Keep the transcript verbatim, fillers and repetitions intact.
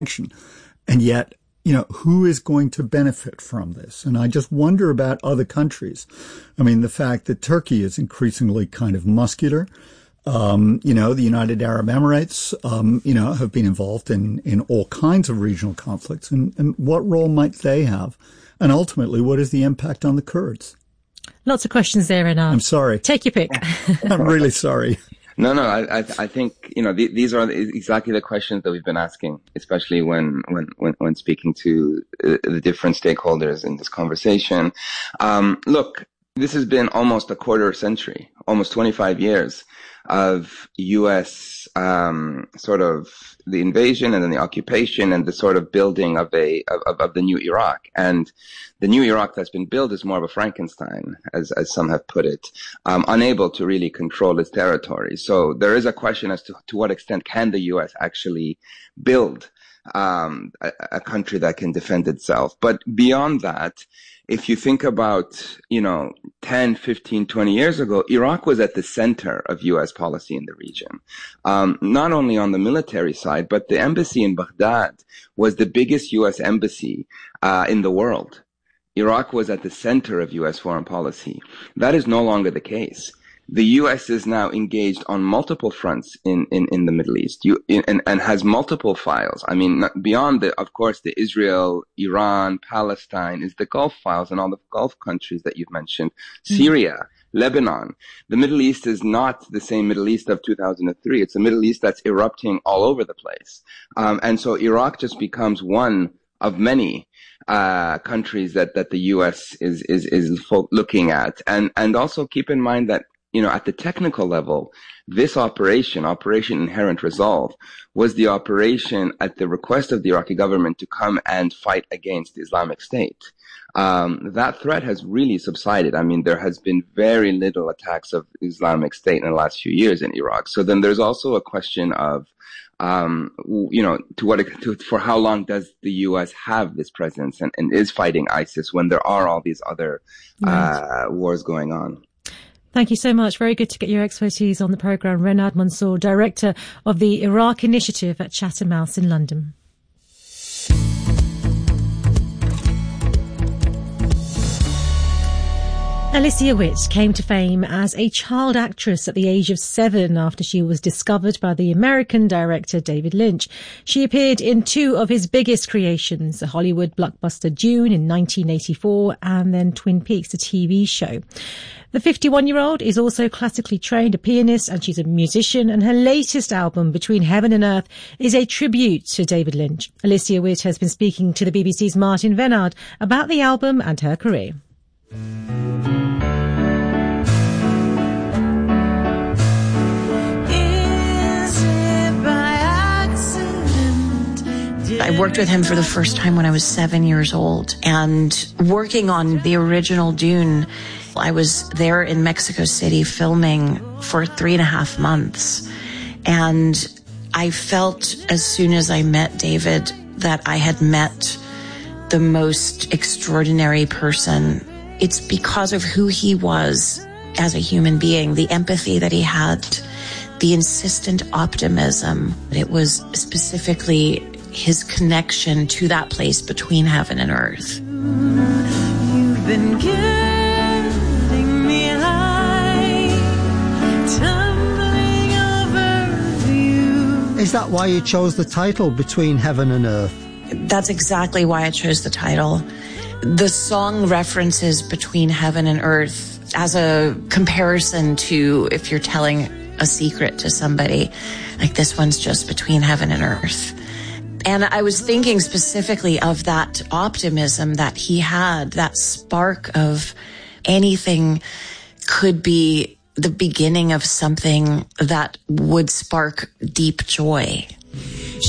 And yet, you know, who is going to benefit from this? And I just wonder about other countries. I mean, the fact that Turkey is increasingly kind of muscular. Um, you know, the United Arab Emirates, um, you know, have been involved in, in all kinds of regional conflicts. And, and what role might they have? And ultimately, what is the impact on the Kurds? Lots of questions there, Renaud. I'm sorry. Take your pick. I'm really sorry. No, no, I, I, I think, you know, th- these are exactly the questions that we've been asking, especially when, when, when, when speaking to uh, the different stakeholders in this conversation. Um, look, this has been almost a quarter century, almost twenty-five years of U S, um, sort of the invasion and then the occupation and the sort of building of a, of, of the new Iraq. And the new Iraq that's been built is more of a Frankenstein, as, as some have put it, um, unable to really control its territory. So there is a question as to, to what extent can the U S actually build, um, a, a country that can defend itself. But beyond that, if you think about, you know, ten, fifteen, twenty years ago, Iraq was at the center of U S policy in the region. Um, not only on the military side, but the embassy in Baghdad was the biggest U S embassy, uh, in the world. Iraq was at the center of U S foreign policy. That is no longer the case. The U S is now engaged on multiple fronts in, in, in the Middle East you, in, and, and has multiple files. I mean, beyond the, of course, the Israel, Iran, Palestine is the Gulf files and all the Gulf countries that you've mentioned, mm-hmm. Syria, Lebanon. The Middle East is not the same Middle East of two thousand three. It's a Middle East that's erupting all over the place. Um, and so Iraq just becomes one of many uh countries that, that the U S is, is, is fo- looking at. And, and also keep in mind that, you know, at the technical level, this operation, Operation Inherent Resolve, was the operation at the request of the Iraqi government to come and fight against the Islamic State. Um, that threat has really subsided. I mean, there has been very little attacks of Islamic State in the last few years in Iraq. So then there's also a question of, um, you know, to what, to, for how long does the U S have this presence and, and is fighting ISIS when there are all these other, uh, wars going on? Thank you so much. Very good to get your expertise on the programme. Renaud Mansour, Director of the Iraq Initiative at Chatham House in London. Alicia Witt came to fame as a child actress at the age of seven after she was discovered by the American director David Lynch. She appeared in two of his biggest creations, the Hollywood blockbuster Dune in nineteen eighty-four and then Twin Peaks, the T V show. The fifty-one-year-old is also classically trained, a pianist, and she's a musician, and her latest album, Between Heaven and Earth, is a tribute to David Lynch. Alicia Witt has been speaking to the B B C's Martin Venard about the album and her career. I worked with him for the first time when I was seven years old, and working on the original Dune, I was there in Mexico City filming for three and a half months. And I felt as soon as I met David that I had met the most extraordinary person. It's because of who he was as a human being, the empathy that he had, the insistent optimism. It was specifically his connection to that place between heaven and earth. You've been getting me high, tumbling over you. Is that why you chose the title, Between Heaven and Earth? That's exactly why I chose the title. The song references between heaven and earth as a comparison to if you're telling a secret to somebody, like this one's just between heaven and earth. And I was thinking specifically of that optimism that he had, that spark of anything could be the beginning of something that would spark deep joy.